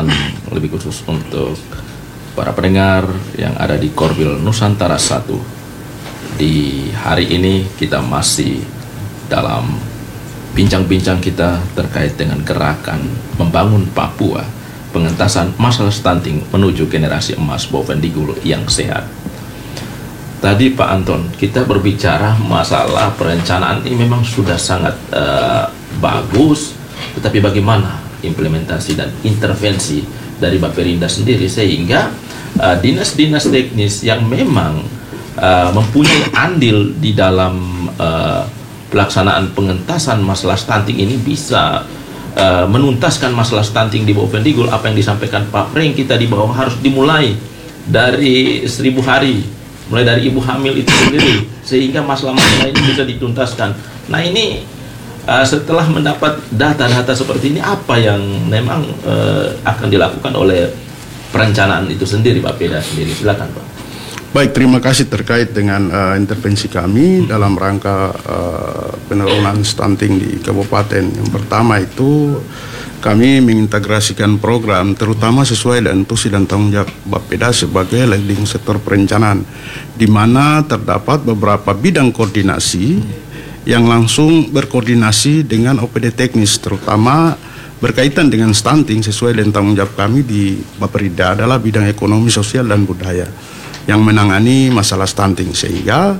dan lebih khusus untuk para pendengar yang ada di Korwil Nusantara 1. Di hari ini kita masih dalam bincang-bincang kita terkait dengan gerakan membangun Papua, pengentasan masalah stunting menuju generasi emas Bovendigul yang sehat. Tadi Pak Anton, kita berbicara masalah perencanaan ini memang sudah sangat bagus, tetapi bagaimana implementasi dan intervensi dari Baperinda sendiri sehingga dinas-dinas teknis yang memang mempunyai andil di dalam pelaksanaan pengentasan masalah stunting ini bisa menuntaskan masalah stunting di Bovendigul. Apa yang disampaikan Pak Preng kita di bawah harus dimulai dari 1000 hari, mulai dari ibu hamil itu sendiri, sehingga masalah-masalah ini bisa dituntaskan. Nah ini setelah mendapat data-data seperti ini, apa yang memang akan dilakukan oleh perencanaan itu sendiri, Pak Peda sendiri? Silakan Pak. Baik, terima kasih terkait dengan intervensi kami dalam rangka penurunan stunting di kabupaten. Yang pertama itu kami mengintegrasikan program terutama sesuai dengan tugas dan tanggung jawab Bapeda sebagai leading sektor perencanaan, di mana terdapat beberapa bidang koordinasi yang langsung berkoordinasi dengan OPD teknis, terutama berkaitan dengan stunting sesuai dengan tanggung jawab kami di Baperinda adalah bidang ekonomi, sosial, dan budaya yang menangani masalah stunting. Sehingga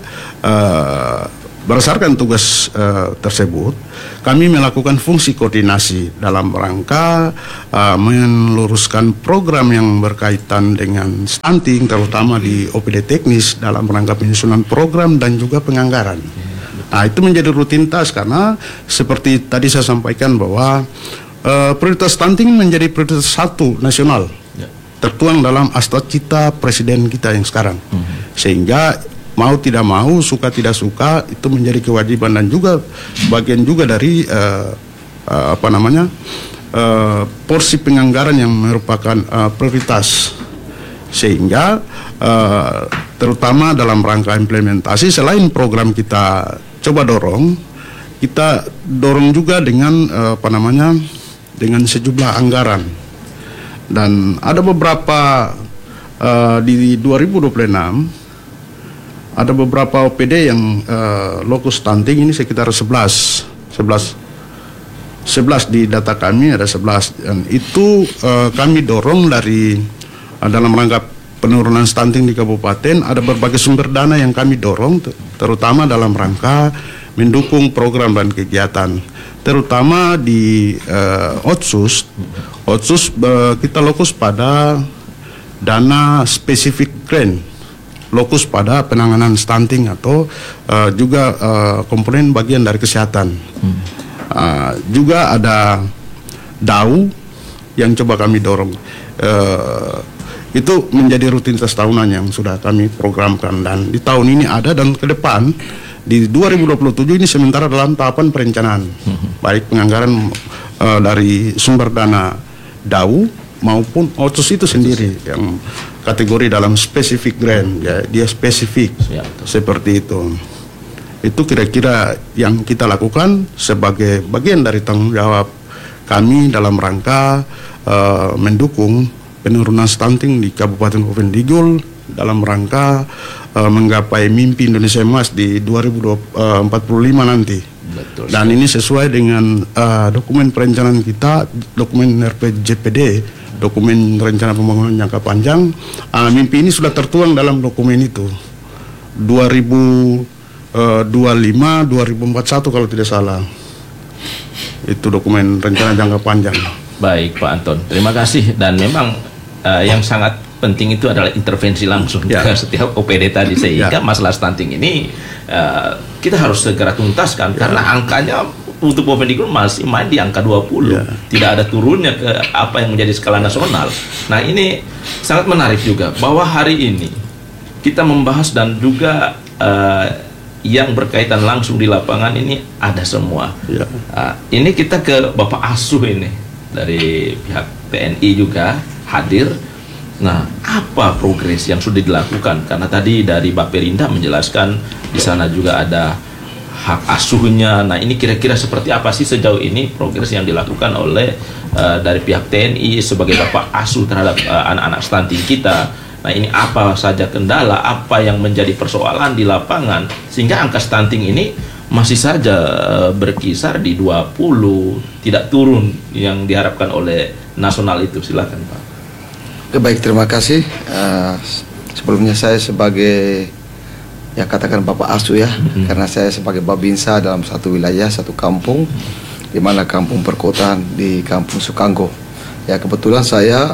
berdasarkan tugas tersebut, kami melakukan fungsi koordinasi dalam rangka meluruskan program yang berkaitan dengan stunting, terutama di OPD teknis dalam rangka penyusunan program dan juga penganggaran. Nah, itu menjadi rutinitas karena seperti tadi saya sampaikan bahwa prioritas stunting menjadi prioritas satu nasional, tertuang dalam Astra Cita Presiden kita yang sekarang. Sehingga mau tidak mau, suka tidak suka, itu menjadi kewajiban dan juga bagian juga dari porsi penganggaran yang merupakan prioritas. Sehingga terutama dalam rangka implementasi, selain program kita coba dorong, kita dorong juga dengan dengan sejumlah anggaran. Dan ada beberapa di 2026 ada beberapa OPD yang lokus stunting ini sekitar 11 di data kami ada 11, dan itu kami dorong dari dalam rangka penurunan stunting di kabupaten. Ada berbagai sumber dana yang kami dorong, terutama dalam rangka mendukung program dan kegiatan, terutama di Otsus kita lokus pada dana spesifik grant, lokus pada penanganan stunting atau juga komponen bagian dari kesehatan. Juga ada DAU yang coba kami dorong. Itu menjadi rutinitas tahunan yang sudah kami programkan, dan di tahun ini ada, dan ke depan di 2027 ini sementara dalam tahapan perencanaan, baik penganggaran dari sumber dana DAU maupun Otsus itu sendiri yang kategori dalam spesifik grant, ya, dia spesifik seperti itu. Itu kira-kira yang kita lakukan sebagai bagian dari tanggung jawab kami dalam rangka mendukung penurunan stunting di Kabupaten Bovendigul dalam rangka menggapai mimpi Indonesia Emas di 2045 nanti. Betul. Dan ini sesuai dengan dokumen perencanaan kita, dokumen RPJPD, dokumen rencana pembangunan jangka panjang. Mimpi ini sudah tertuang dalam dokumen itu 2025-2041 kalau tidak salah. Itu dokumen rencana jangka panjang. Baik Pak Anton, terima kasih. Dan memang yang sangat penting itu adalah intervensi langsung ke setiap OPD tadi, sehingga masalah stunting ini kita harus segera tuntaskan, karena angkanya untuk Bovendigul masih main di angka 20, tidak ada turunnya ke apa yang menjadi skala nasional. Nah ini sangat menarik juga bahwa hari ini kita membahas dan juga yang berkaitan langsung di lapangan ini ada semua. Ini kita ke Bapak Asuh ini dari pihak TNI juga hadir. Nah, apa progres yang sudah dilakukan? Karena tadi dari Baperinda menjelaskan di sana juga ada hak asuhnya. Nah, ini kira-kira seperti apa sih sejauh ini progres yang dilakukan oleh dari pihak TNI sebagai bapak asuh terhadap anak-anak stunting kita. Nah, ini apa saja kendala, apa yang menjadi persoalan di lapangan sehingga angka stunting ini masih saja berkisar di 20, tidak turun yang diharapkan oleh nasional itu. Silakan Pak. Baik, terima kasih. Sebelumnya saya sebagai ya katakan bapak asuh ya, karena saya sebagai babinsa dalam satu wilayah, satu kampung, di mana kampung perkotaan di Kampung Sukanggo. Ya kebetulan saya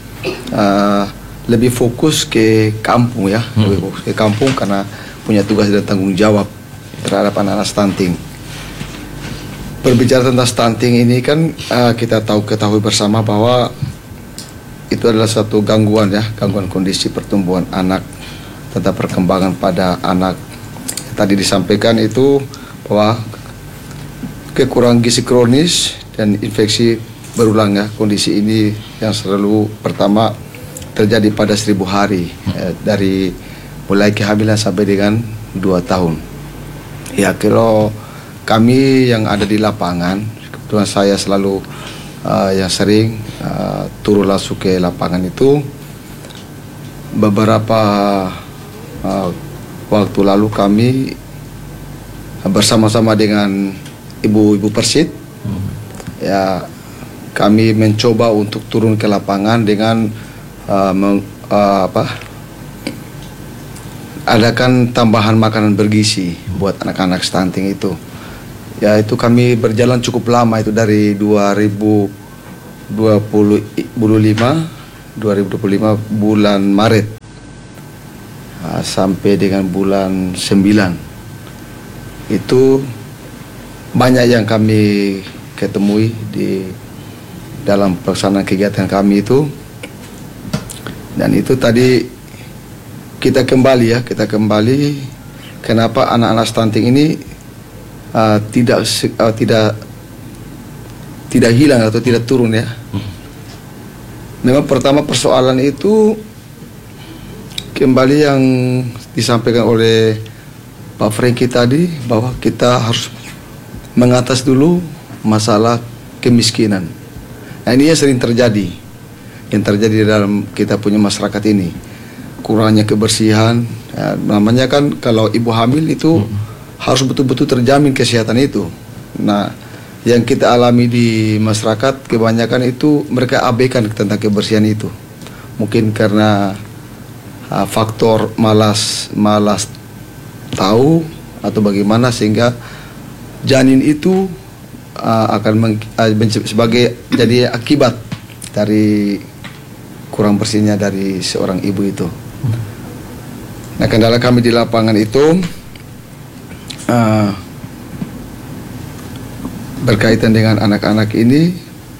lebih fokus ke kampung ya, lebih fokus ke kampung karena punya tugas dan tanggung jawab terhadap anak-anak stunting. Berbicara tentang stunting ini kan kita ketahui bersama bahwa itu adalah satu gangguan ya, gangguan kondisi pertumbuhan anak tentang perkembangan pada anak. Tadi disampaikan itu bahwa kekurangan gizi kronis dan infeksi berulang ya, kondisi ini yang selalu pertama terjadi pada 1000 hari dari mulai kehamilan sampai dengan 2 tahun. Ya kalau kami yang ada di lapangan, kebetulan saya selalu yang sering turun langsung ke lapangan itu. Beberapa waktu lalu kami bersama-sama dengan ibu-ibu Persit ya, kami mencoba untuk turun ke lapangan dengan adakan tambahan makanan bergizi buat anak-anak stunting itu. Ya itu kami berjalan cukup lama, itu dari 2025 bulan Maret sampai dengan bulan 9. Itu banyak yang kami ketemui di dalam pelaksanaan kegiatan kami itu. Dan itu tadi kita kembali kenapa anak-anak stunting ini tidak hilang atau tidak turun ya. Memang pertama persoalan itu kembali yang disampaikan oleh Pak Franky tadi, bahwa kita harus mengatas dulu masalah kemiskinan. Nah ini yang sering terjadi, dalam kita punya masyarakat ini, kurangnya kebersihan ya, namanya kan kalau ibu hamil itu harus betul-betul terjamin kesehatan itu. Nah, yang kita alami di masyarakat kebanyakan itu mereka abaikan tentang kebersihan itu. Mungkin karena faktor malas tahu atau bagaimana, sehingga janin itu akan sebagai jadi akibat dari kurang bersihnya dari seorang ibu itu. Nah, kendala kami di lapangan itu berkaitan dengan anak-anak ini,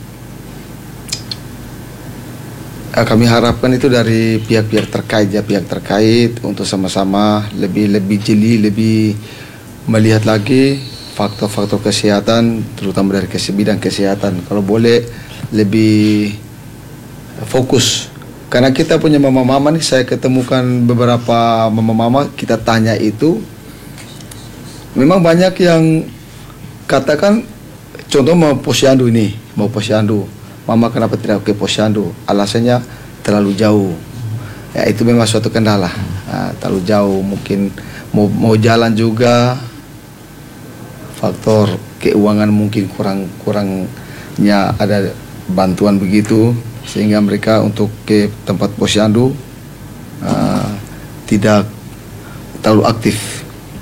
kami harapkan itu dari pihak-pihak terkait untuk sama-sama lebih jeli, lebih melihat lagi faktor-faktor kesehatan, terutama dari bidang kesehatan. Kalau boleh lebih fokus, karena kita punya mama-mama nih, saya ketemukan beberapa mama-mama, kita tanya itu, memang banyak yang katakan, contoh mau posyandu, mama kenapa tidak ke posyandu? Alasannya terlalu jauh. Ya itu memang suatu kendala. Nah, terlalu jauh, mungkin mau jalan juga, faktor keuangan mungkin kurangnya ada bantuan begitu, sehingga mereka untuk ke tempat posyandu tidak terlalu aktif.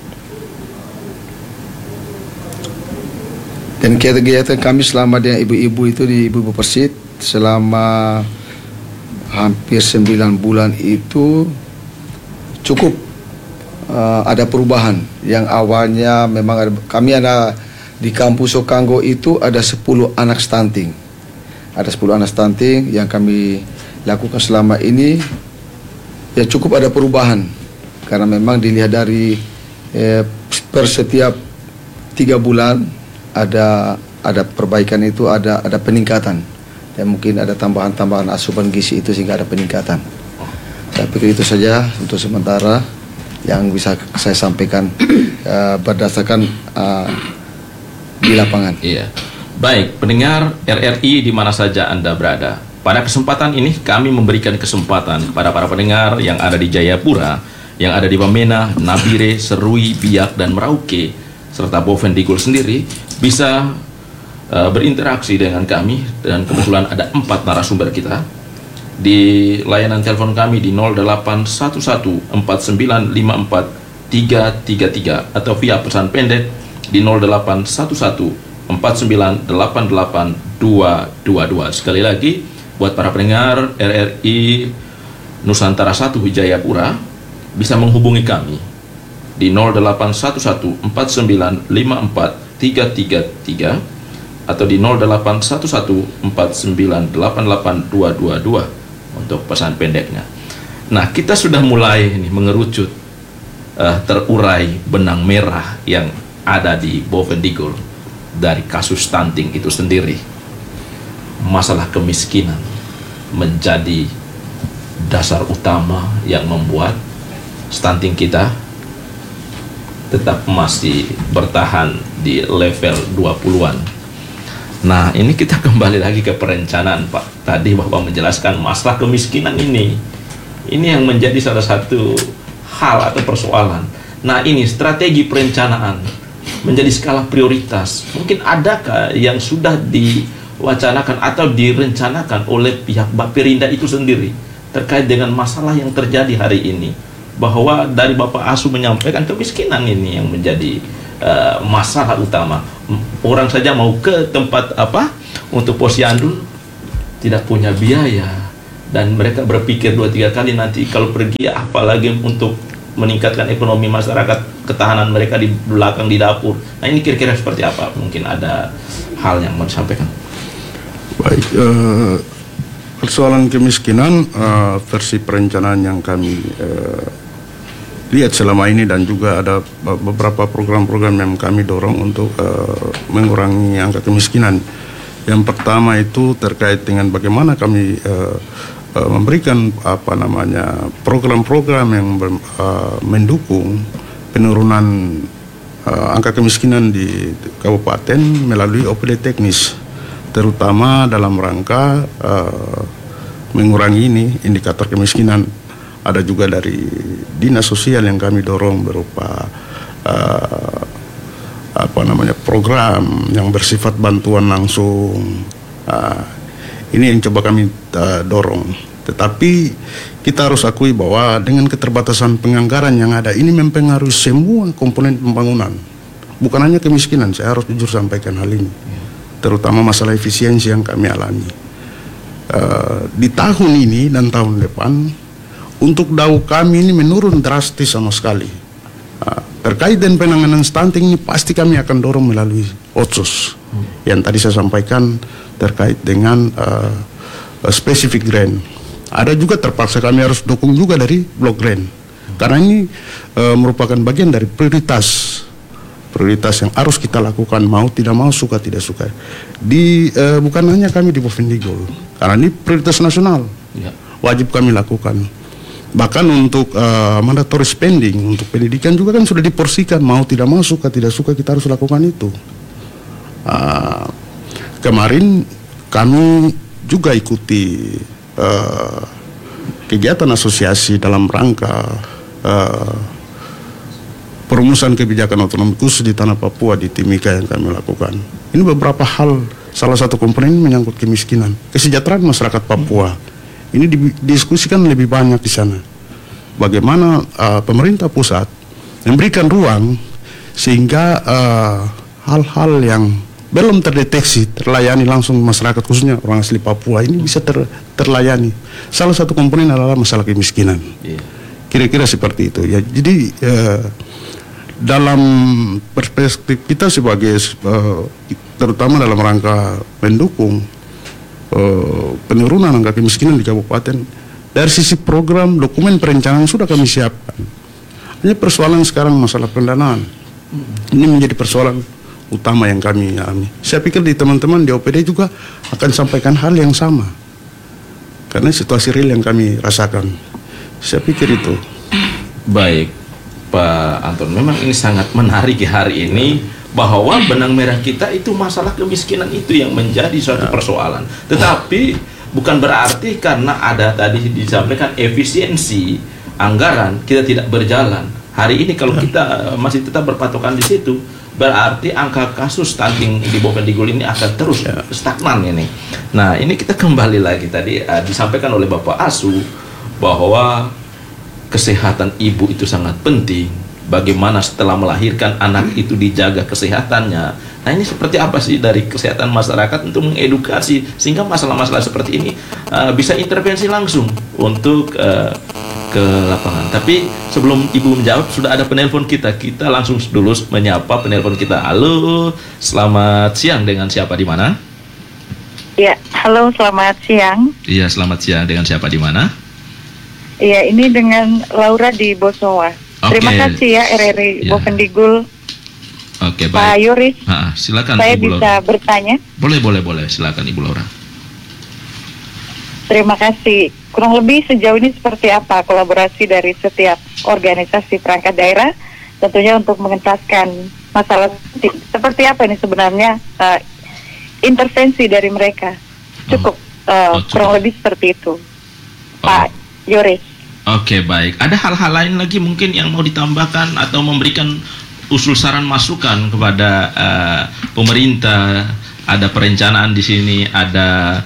Dan kegiatan kami selama dengan ibu-ibu itu di ibu-ibu Persit selama hampir 9 bulan itu cukup ada perubahan. Yang awalnya memang kami ada di Kampung Sukanggo itu ada 10 anak stunting. Ada 10 anak stunting yang kami lakukan selama ini, ya cukup ada perubahan. Karena memang dilihat dari per setiap 3 bulan ada perbaikan itu, ada peningkatan, dan mungkin ada tambahan asupan gizi itu sehingga ada peningkatan. Saya pikir itu saja untuk sementara yang bisa saya sampaikan berdasarkan di lapangan. Iya. Baik, pendengar RRI di mana saja Anda berada. Pada kesempatan ini kami memberikan kesempatan kepada para pendengar yang ada di Jayapura, yang ada di Wamena, Nabire, Serui, Biak, dan Merauke, serta Bovendigul sendiri bisa berinteraksi dengan kami. Dan kebetulan ada 4 narasumber kita di layanan telepon kami di 0811495433 atau via pesan pendek di 081149882222. Sekali lagi buat para pendengar RRI Nusantara 1 Jayapura bisa menghubungi kami di 0811495433 atau di 081149882222 untuk pesan pendeknya. Nah, kita sudah mulai nih mengerucut terurai benang merah yang ada di Bovendigul dari kasus stunting itu sendiri. Masalah kemiskinan menjadi dasar utama yang membuat stunting kita tetap masih bertahan di level 20-an. Nah, ini kita kembali lagi ke perencanaan, Pak. Tadi Bapak menjelaskan masalah kemiskinan ini yang menjadi salah satu hal atau persoalan. Nah, ini strategi perencanaan menjadi skala prioritas. Mungkin adakah yang sudah diwacanakan atau direncanakan oleh pihak Baperinda itu sendiri terkait dengan masalah yang terjadi hari ini? Bahwa dari Bapak Asu menyampaikan kemiskinan ini yang menjadi masalah utama. Orang saja mau ke tempat untuk posyandu tidak punya biaya, dan mereka berpikir 2-3 kali nanti kalau pergi, apalagi untuk meningkatkan ekonomi masyarakat, ketahanan mereka di belakang di dapur. Nah, ini kira-kira seperti apa? Mungkin ada hal yang mau disampaikan. Baik, persoalan kemiskinan versi perencanaan yang kami lihat selama ini, dan juga ada beberapa program-program yang kami dorong untuk mengurangi angka kemiskinan. Yang pertama itu terkait dengan bagaimana kami memberikan program-program yang mendukung penurunan angka kemiskinan di kabupaten melalui OPD teknis, terutama dalam rangka mengurangi ini indikator kemiskinan. Ada juga dari dinas sosial yang kami dorong berupa program yang bersifat bantuan langsung. Ini yang coba kami dorong. Tetapi kita harus akui bahwa dengan keterbatasan penganggaran yang ada ini mempengaruhi semua komponen pembangunan. Bukan hanya kemiskinan, saya harus jujur sampaikan hal ini. Terutama masalah efisiensi yang kami alami. Di tahun ini dan tahun depan, untuk DAU kami ini menurun drastis sama sekali. Terkait dengan penanganan stunting ini pasti kami akan dorong melalui Otsus. Yang tadi saya sampaikan terkait dengan specific grant. Ada juga terpaksa kami harus dukung juga dari block grant. Karena ini merupakan bagian dari prioritas yang harus kita lakukan, mau tidak mau, suka tidak suka. Bukan hanya kami di Bovendigul, karena ini prioritas nasional. Wajib kami lakukan. Bahkan untuk mandatory spending untuk pendidikan juga kan sudah diporsikan, mau tidak mau, suka tidak suka kita harus lakukan itu. Kemarin kami juga ikuti kegiatan asosiasi dalam rangka perumusan kebijakan otonomi khusus di tanah Papua di Timika yang kami lakukan. Ini beberapa hal, salah satu komponen menyangkut kemiskinan, kesejahteraan masyarakat Papua. Ini didiskusikan lebih banyak di sana. Bagaimana pemerintah pusat memberikan ruang sehingga hal-hal yang belum terdeteksi terlayani langsung masyarakat, khususnya orang asli Papua ini bisa terlayani. Salah satu komponen adalah masalah kemiskinan. Kira-kira seperti itu. Ya, jadi dalam perspektif kita sebagai terutama dalam rangka mendukung penurunan angka kemiskinan di kabupaten, dari sisi program dokumen perencanaan sudah kami siapkan. Hanya persoalan sekarang masalah pendanaan. Ini menjadi persoalan utama yang kami alami. Saya pikir di teman-teman di OPD juga akan sampaikan hal yang sama, karena situasi real yang kami rasakan. Saya pikir itu. Baik, Pak Anton, memang ini sangat menarik hari ini, bahwa benang merah kita itu masalah kemiskinan itu yang menjadi suatu persoalan. Tetapi bukan berarti karena ada tadi disampaikan efisiensi anggaran kita tidak berjalan. Hari ini kalau kita masih tetap berpatokan di situ, berarti angka kasus stunting di Bovendigul ini akan terus stagnan ini. Nah, ini kita kembali lagi tadi disampaikan oleh Bapak Asu bahwa kesehatan ibu itu sangat penting. Bagaimana setelah melahirkan anak itu dijaga kesehatannya. Nah, ini seperti apa sih dari kesehatan masyarakat untuk mengedukasi sehingga masalah-masalah seperti ini bisa intervensi langsung untuk ke lapangan. Tapi sebelum Ibu menjawab, sudah ada penelpon kita. Kita langsung dulu menyapa penelpon kita. Halo, selamat siang, dengan siapa di mana? Ya, halo, selamat siang. Iya, selamat siang, dengan siapa di mana? Iya, ini dengan Laura di Bosowa. Oke. Terima kasih ya RRI Ya. Bovendigul. Oke, Pak baik. Yoris, Silakan saya Ibu bisa Laura. bertanya? Boleh. Silakan Ibu Laura. Terima kasih. Kurang lebih sejauh ini seperti apa kolaborasi dari setiap organisasi perangkat daerah, tentunya untuk mengentaskan masalah seperti apa ini sebenarnya intervensi dari mereka? Cukup, kurang lebih seperti itu, Pak Yoris. Oke, baik. Ada hal-hal lain lagi mungkin yang mau ditambahkan atau memberikan usul saran masukan kepada pemerintah? Ada perencanaan di sini, ada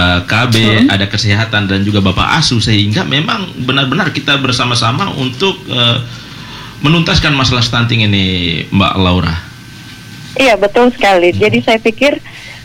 KB, ada kesehatan, dan juga Bapak Asu, sehingga memang benar-benar kita bersama-sama untuk menuntaskan masalah stunting ini, Mbak Laura. Iya, betul sekali. Jadi saya pikir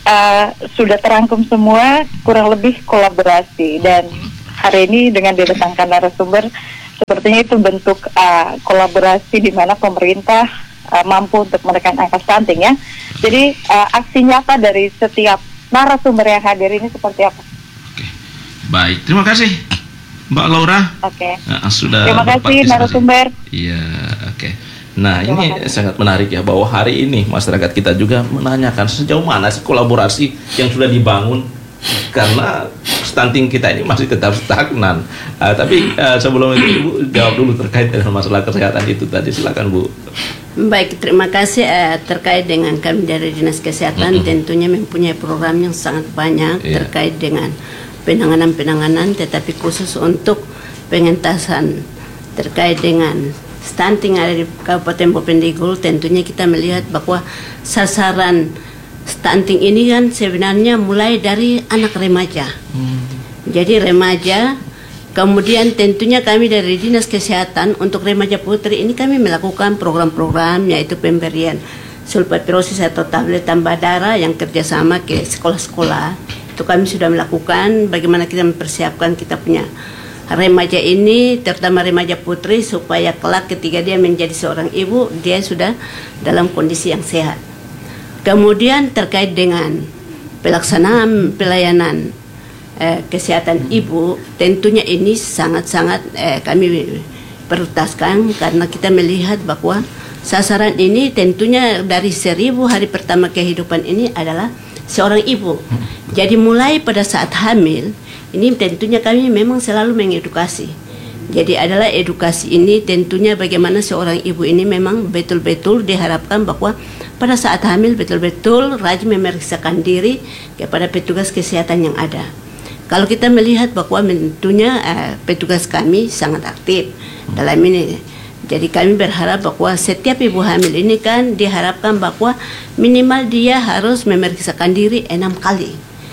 sudah terangkum semua, kurang lebih kolaborasi, dan hari ini dengan didatangkan narasumber, sepertinya itu bentuk kolaborasi di mana pemerintah mampu untuk menekan angka stunting ya. Jadi aksi nyata dari setiap narasumber yang hadir ini seperti apa? Oke, baik. Terima kasih, Mbak Laura. Oke. Sudah Terima kasih berpartisipasi. narasumber. Iya, oke. Nah, Terima ini kasih. sangat menarik ya, bahwa hari ini masyarakat kita juga menanyakan sejauh mana sih kolaborasi yang sudah dibangun, karena stunting kita ini masih tetap stagnan. Tapi sebelum itu Ibu jawab dulu terkait dengan masalah kesehatan itu tadi. Silakan, Bu. Baik, terima kasih. Terkait dengan kami dari Dinas Kesehatan tentunya mempunyai program yang sangat banyak terkait dengan penanganan-penanganan, tetapi khusus untuk pengentasan terkait dengan stunting ada di Kabupaten Bovendigul. Tentunya kita melihat bahwa sasaran stunting ini kan sebenarnya mulai dari anak remaja. Jadi remaja, kemudian tentunya kami dari Dinas Kesehatan untuk remaja putri ini kami melakukan program-program, yaitu pemberian sulfapirosis atau tablet tambah darah yang kerjasama ke sekolah-sekolah. Itu kami sudah melakukan bagaimana kita mempersiapkan kita punya remaja ini, terutama remaja putri, supaya kelak ketika dia menjadi seorang ibu, dia sudah dalam kondisi yang sehat. Kemudian terkait dengan pelaksanaan pelayanan kesehatan ibu, tentunya ini sangat-sangat kami prioritaskan, karena kita melihat bahwa sasaran ini tentunya dari 1000 hari pertama kehidupan ini adalah seorang ibu. Jadi mulai pada saat hamil ini tentunya kami memang selalu mengedukasi. Jadi adalah edukasi ini tentunya bagaimana seorang ibu ini memang betul-betul diharapkan bahwa pada saat hamil betul-betul rajin memeriksakan diri kepada petugas kesehatan yang ada. Kalau kita melihat bahwa tentunya petugas kami sangat aktif dalam ini. Jadi kami berharap bahwa setiap ibu hamil ini kan diharapkan bahwa minimal dia harus memeriksakan diri 6 kali.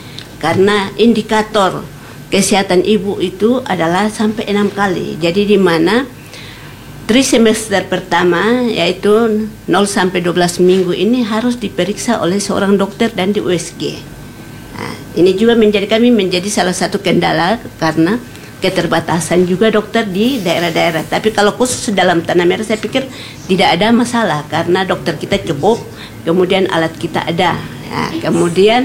Karena indikator kesehatan ibu itu adalah sampai 6 kali. Jadi di mana trimester pertama yaitu 0 sampai 12 minggu ini harus diperiksa oleh seorang dokter dan di USG. Nah, ini juga menjadi salah satu kendala karena keterbatasan juga dokter di daerah-daerah. Tapi kalau khusus dalam Tanah Merah saya pikir tidak ada masalah karena dokter kita cukup, kemudian alat kita ada. Nah, kemudian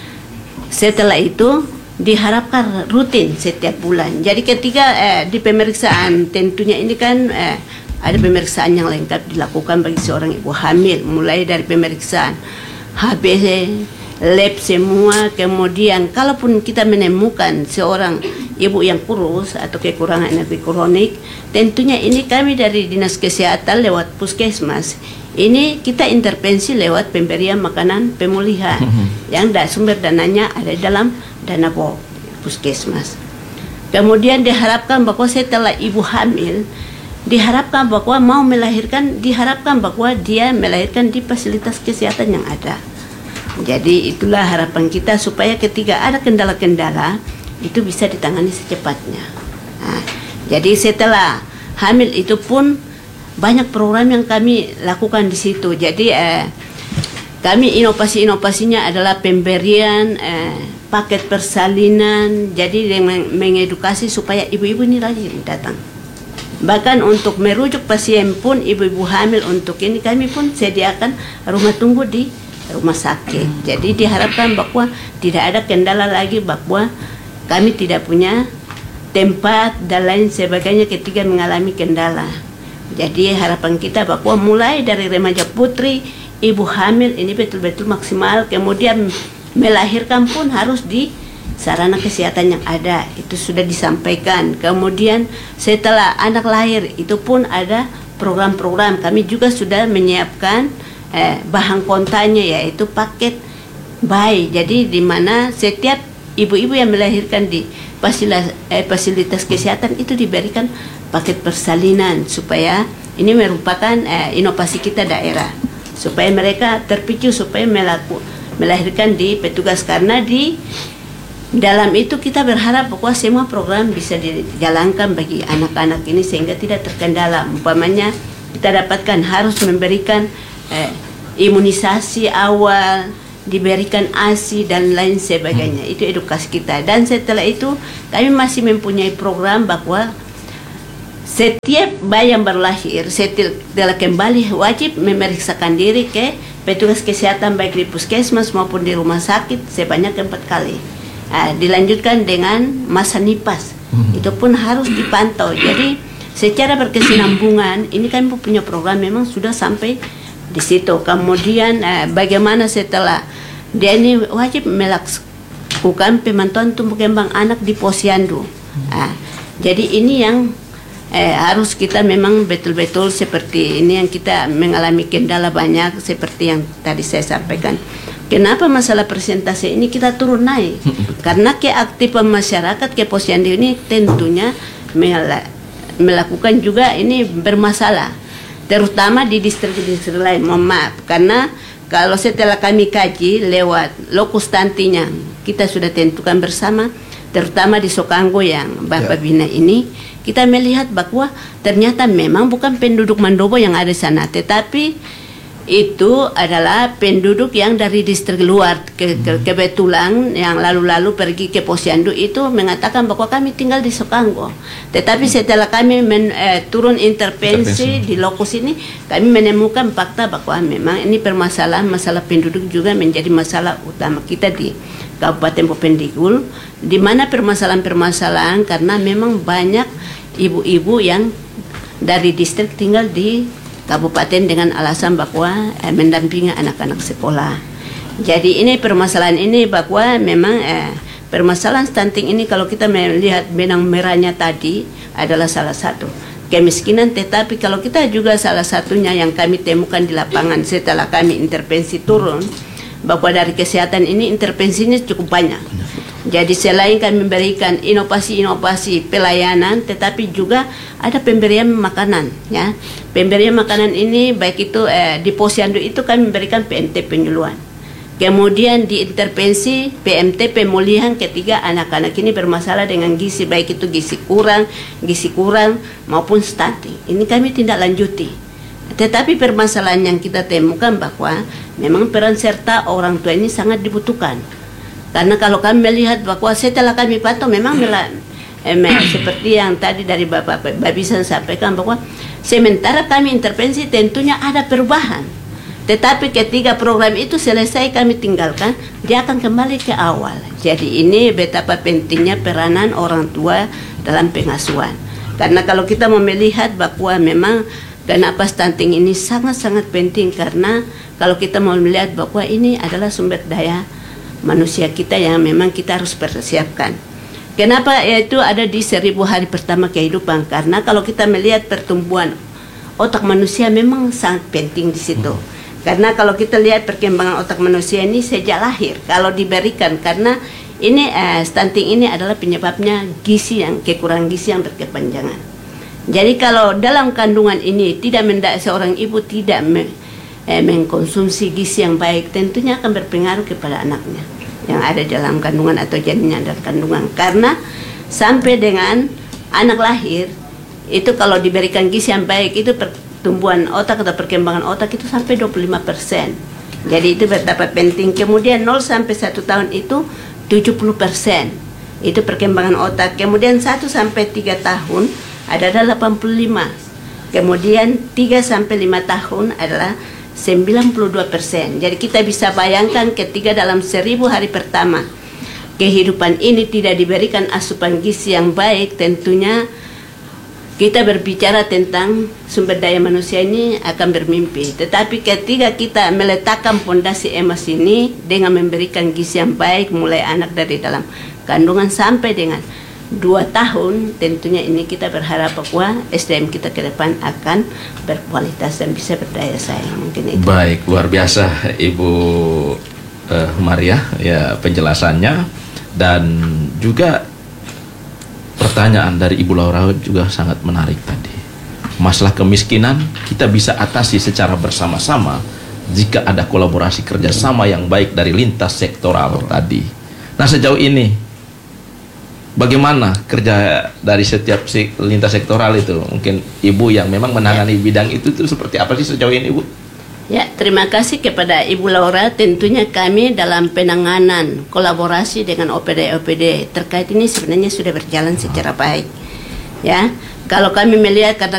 setelah itu diharapkan rutin setiap bulan. Jadi ketika di pemeriksaan tentunya ini kan ada pemeriksaan yang lengkap dilakukan bagi seorang ibu hamil, mulai dari pemeriksaan HB, lab semua. Kemudian kalaupun kita menemukan seorang ibu yang kurus atau kekurangan energi kronik, tentunya ini kami dari Dinas Kesehatan lewat Puskesmas ini kita intervensi lewat pemberian makanan pemulihan yang sumber dananya ada dalam dana Puskesmas. Kemudian diharapkan bahwa setelah ibu hamil, diharapkan bahwa mau melahirkan, diharapkan bahwa dia melahirkan di fasilitas kesehatan yang ada. Jadi itulah harapan kita supaya ketika ada kendala-kendala itu bisa ditangani secepatnya. Nah, jadi setelah hamil itu pun banyak program yang kami lakukan di situ. Jadi kami inovasinya adalah pemberian paket persalinan. Jadi dengan mengedukasi supaya ibu-ibu ini rajin datang. Bahkan untuk merujuk pasien pun ibu-ibu hamil untuk ini kami pun sediakan rumah tunggu di rumah sakit. Jadi diharapkan bahwa tidak ada kendala lagi bahwa kami tidak punya tempat dan lain sebagainya ketika mengalami kendala. Jadi harapan kita bahwa mulai dari remaja putri, ibu hamil ini betul-betul maksimal. Kemudian melahirkan pun harus di sarana kesehatan yang ada. Itu sudah disampaikan. Kemudian setelah anak lahir itu pun ada program-program. Kami juga sudah menyiapkan bahan kontannya yaitu paket bayi. Jadi di mana setiap ibu-ibu yang melahirkan di fasilitas kesehatan itu diberikan paket persalinan supaya ini merupakan inovasi kita daerah supaya mereka terpicu supaya melahirkan di petugas karena di dalam itu kita berharap bahwa semua program bisa dijalankan bagi anak-anak ini sehingga tidak terkendala. Umpamanya kita dapatkan harus memberikan imunisasi awal, diberikan ASI dan lain sebagainya. Itu edukasi kita. Dan setelah itu kami masih mempunyai program bahwa setiap bayi yang berlahir setelah kembali wajib memeriksakan diri ke petugas kesehatan baik di puskesmas maupun di rumah sakit sebanyak 4 kali. Dilanjutkan dengan masa nipas. Itu pun harus dipantau. Jadi secara berkesinambungan ini kami punya program memang sudah sampai di situ. Kemudian bagaimana setelah dia ini wajib melakukan pemantauan tumbuh kembang anak di posyandu. Jadi ini yang harus kita memang betul-betul seperti ini yang kita mengalami kendala banyak seperti yang tadi saya sampaikan. Kenapa masalah presentasi ini kita turun naik? Karena keaktifan masyarakat ke posyandu ini tentunya melakukan juga ini bermasalah. Terutama di distrik-distrik lain, mohon maaf, karena kalau setelah kami kaji lewat lokus tantinya, kita sudah tentukan bersama, terutama di Sokanggo yang Bapak Bina ini, kita melihat bahwa ternyata memang bukan penduduk Mandobo yang ada di sana, tetapi itu adalah penduduk yang dari distrik luar. Kebetulan yang lalu-lalu pergi ke posyandu itu mengatakan bahwa kami tinggal di Sokanggo. Tetapi setelah kami turun intervensi di lokus ini, kami menemukan fakta bahwa memang ini masalah penduduk juga menjadi masalah utama kita di Kabupaten Bovendigul, di mana permasalahan-permasalahan karena memang banyak ibu-ibu yang dari distrik tinggal di kabupaten dengan alasan bahwa mendampingi anak-anak sekolah. Jadi ini permasalahan ini bahwa memang permasalahan stunting ini kalau kita melihat benang merahnya tadi adalah salah satu kemiskinan, tetapi kalau kita juga salah satunya yang kami temukan di lapangan setelah kami intervensi turun bahwa dari kesehatan ini intervensinya cukup banyak. Jadi selain kami memberikan inovasi-inovasi pelayanan, tetapi juga ada pemberian makanan, ya. Pemberian makanan ini baik itu di posyandu itu kami memberikan PMT penyuluhan. Kemudian diintervensi PMT pemulihan ketika anak-anak ini bermasalah dengan gizi, baik itu gizi kurang maupun stunting. Ini kami tindak lanjuti. Tetapi permasalahan yang kita temukan bahwa memang peran serta orang tua ini sangat dibutuhkan. Karena kalau kami melihat bahwa setelah kami pantau memang seperti yang tadi dari Bapak Babisan sampaikan bahwa sementara kami intervensi tentunya ada perubahan. Tetapi ketika program itu selesai kami tinggalkan, dia akan kembali ke awal. Jadi ini betapa pentingnya peranan orang tua dalam pengasuhan. Karena kalau kita mau melihat bahwa memang kenapa stunting ini sangat-sangat penting, karena kalau kita mau melihat bahwa ini adalah sumber daya manusia kita yang memang kita harus persiapkan. Kenapa yaitu ada di 1000 hari pertama kehidupan? Karena kalau kita melihat pertumbuhan otak manusia memang sangat penting di situ. Karena kalau kita lihat perkembangan otak manusia ini sejak lahir, kalau diberikan, karena ini stunting ini adalah penyebabnya kekurangan gizi yang berkepanjangan. Jadi kalau dalam kandungan ini seorang ibu tidak mengkonsumsi gizi yang baik, tentunya akan berpengaruh kepada anaknya yang ada dalam kandungan atau janinnya dalam kandungan. Karena sampai dengan anak lahir itu kalau diberikan gizi yang baik itu pertumbuhan otak atau perkembangan otak itu sampai 25%. Jadi itu betapa penting. Kemudian 0 sampai 1 tahun itu 70% itu perkembangan otak. Kemudian 1 sampai 3 tahun adalah 85. Kemudian 3 sampai 5 tahun adalah 92%. Jadi kita bisa bayangkan ketika dalam 1000 hari pertama kehidupan ini tidak diberikan asupan gizi yang baik, tentunya kita berbicara tentang sumber daya manusia ini akan bermimpi. Tetapi ketika kita meletakkan pondasi emas ini dengan memberikan gizi yang baik mulai anak dari dalam kandungan sampai dengan 2 tahun, tentunya ini kita berharap bahwa SDM kita ke depan akan berkualitas dan bisa berdaya saing. Mungkin itu. Baik, luar biasa Ibu Maria ya penjelasannya, dan juga pertanyaan dari Ibu Laura juga sangat menarik tadi. Masalah kemiskinan kita bisa atasi secara bersama-sama jika ada kolaborasi kerjasama yang baik dari lintas sektoral tadi. Nah, sejauh ini bagaimana kerja dari setiap lintas sektoral itu? Mungkin Ibu yang memang menangani bidang itu seperti apa sih sejauh ini, Ibu? Ya, terima kasih kepada Ibu Laura. Tentunya kami dalam penanganan kolaborasi dengan OPD terkait ini sebenarnya sudah berjalan secara baik. Ya, kalau kami melihat